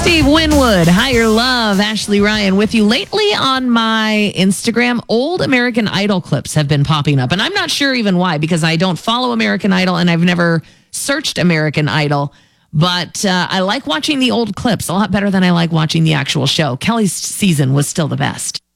Steve Winwood, Higher Love, Ashley Ryan with you. Lately on my Instagram, old American Idol clips have been popping up. And I'm not sure even why, because I don't follow American Idol and I've never searched American Idol. But I like watching the old clips a lot better than I like watching the actual show. Kelly's season was still the best.